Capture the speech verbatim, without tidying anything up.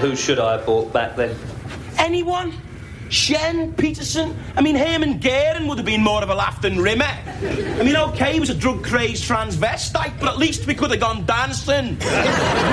who should I have brought back then? Anyone? Shen, Peterson? I mean, Herman Goering would have been more of a laugh than Rimmer. I mean, OK, he was a drug-crazed transvestite, but at least we could have gone dancing.